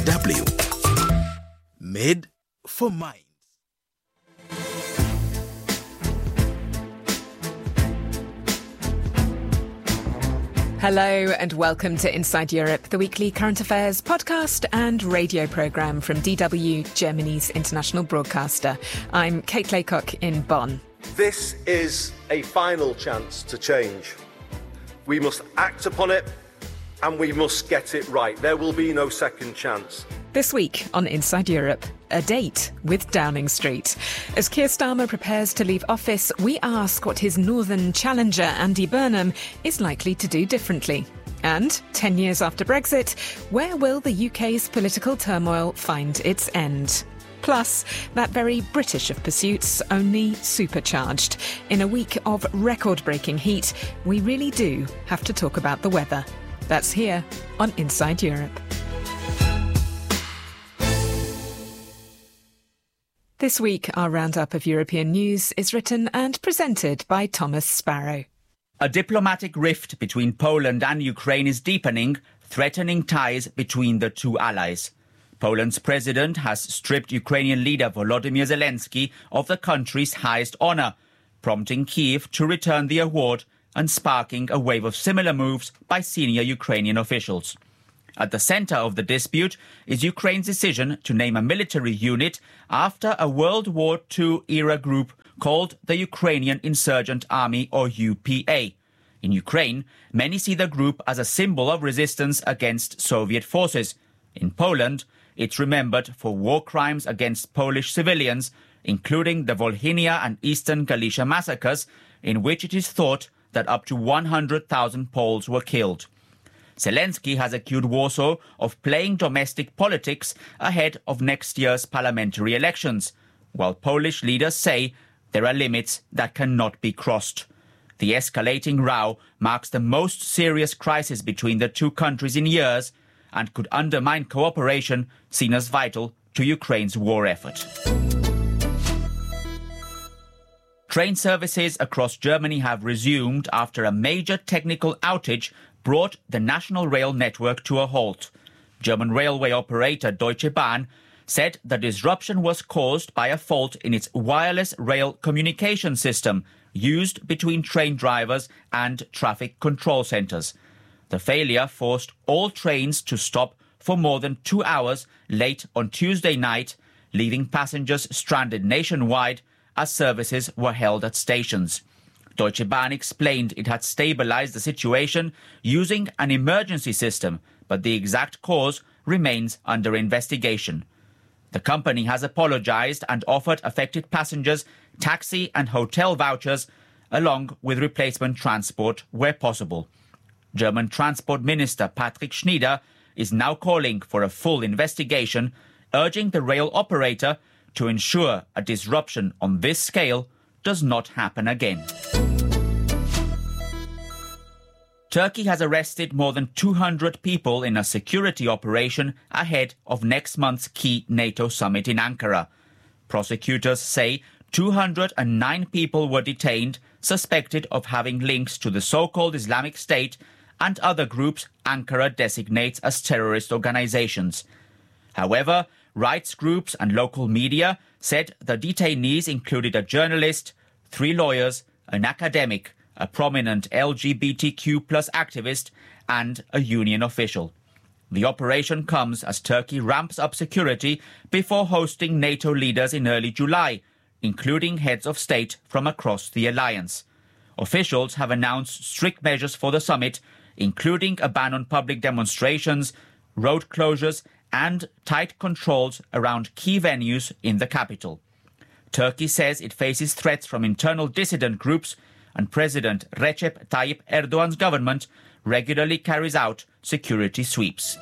DW. Made for Minds. Hello and welcome to Inside Europe, the weekly current affairs podcast and radio programme from DW, Germany's international broadcaster. I'm Kate Laycock in Bonn. This is a final chance to change. We must act upon it and we must get it right. There will be no second chance. This week on Inside Europe, a date with Downing Street. As Keir Starmer prepares to leave office, we ask what his northern challenger, Andy Burnham, is likely to do differently. And 10 years after Brexit, where will the UK's political turmoil find its end? Plus, that very British of pursuits only supercharged. In a week of record-breaking heat, we really do have to talk about the weather. That's here on Inside Europe. This week, our roundup of European news is written and presented by Thomas Sparrow. A diplomatic rift between Poland and Ukraine is deepening, threatening ties between the two allies. Poland's president has stripped Ukrainian leader Volodymyr Zelensky of the country's highest honour, prompting Kyiv to return the award and sparking a wave of similar moves by senior Ukrainian officials. At the centre of the dispute is Ukraine's decision to name a military unit after a World War II-era group called the Ukrainian Insurgent Army, or UPA. In Ukraine, many see the group as a symbol of resistance against Soviet forces. In Poland, it's remembered for war crimes against Polish civilians, including the Volhynia and Eastern Galicia massacres, in which it is thought that up to 100,000 Poles were killed. Zelensky has accused Warsaw of playing domestic politics ahead of next year's parliamentary elections, while Polish leaders say there are limits that cannot be crossed. The escalating row marks the most serious crisis between the two countries in years and could undermine cooperation seen as vital to Ukraine's war effort. Train services across Germany have resumed after a major technical outage brought the national rail network to a halt. German railway operator Deutsche Bahn said the disruption was caused by a fault in its wireless rail communication system used between train drivers and traffic control centres. The failure forced all trains to stop for more than 2 hours late on Tuesday night, leaving passengers stranded nationwide as services were held at stations. Deutsche Bahn explained it had stabilized the situation using an emergency system, but the exact cause remains under investigation. The company has apologized and offered affected passengers taxi and hotel vouchers, along with replacement transport where possible. German Transport Minister Patrick Schnieder is now calling for a full investigation, urging the rail operator to ensure a disruption on this scale does not happen again. Turkey has arrested more than 200 people in a security operation ahead of next month's key NATO summit in Ankara. Prosecutors say 209 people were detained, suspected of having links to the so-called Islamic State and other groups Ankara designates as terrorist organizations. However, rights groups and local media said the detainees included a journalist, 3 lawyers, an academic, a prominent LGBTQ+ activist, and a union official. The operation comes as Turkey ramps up security before hosting NATO leaders in early July, including heads of state from across the alliance. Officials have announced strict measures for the summit, including a ban on public demonstrations, road closures, and tight controls around key venues in the capital. Turkey says it faces threats from internal dissident groups, and President Recep Tayyip Erdogan's government regularly carries out security sweeps.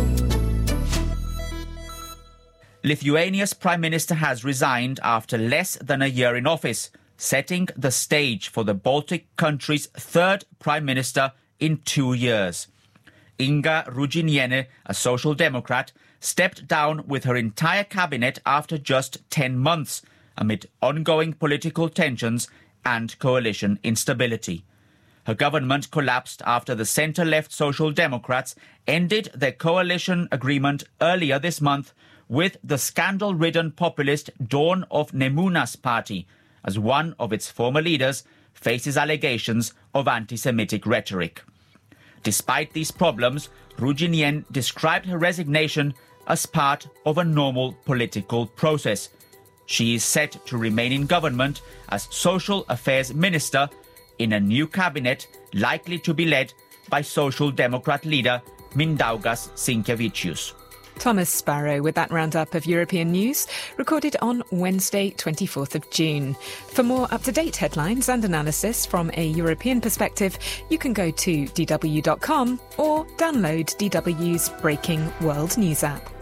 Lithuania's Prime Minister has resigned after less than a year in office, setting the stage for the Baltic country's third Prime Minister in 2 years. Inga Ruginiene, a Social Democrat, stepped down with her entire cabinet after just 10 months, amid ongoing political tensions and coalition instability. Her government collapsed after the centre-left Social Democrats ended their coalition agreement earlier this month with the scandal-ridden populist Dawn of Nemuna's party, as one of its former leaders faces allegations of anti-Semitic rhetoric. Despite these problems, Rujinien described her resignation as part of a normal political process. She is set to remain in government as Social Affairs Minister in a new cabinet likely to be led by Social Democrat leader Mindaugas Sinkevičius. Thomas Sparrow with that roundup of European news, recorded on Wednesday, 24th of June. For more up-to-date headlines and analysis from a European perspective, you can go to dw.com or download DW's Breaking World News app.